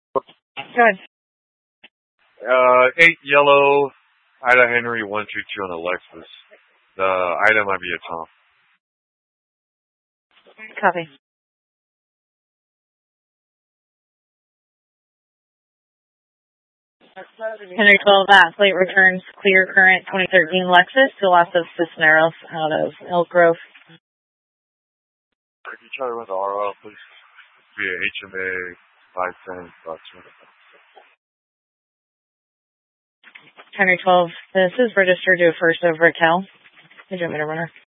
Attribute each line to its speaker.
Speaker 1: Good.
Speaker 2: 8 yellow, Ida Henry 122 on the Lexus. The item might be a Tom.
Speaker 1: Copy. Henry 12 athlete returns clear current 2013 Lexus to Los Cisneros out of Elk Grove.
Speaker 2: If you try to run the RL, please. Via HMA 510.
Speaker 1: Henry 12, this is registered to first over at Cal. Did you want me to run her?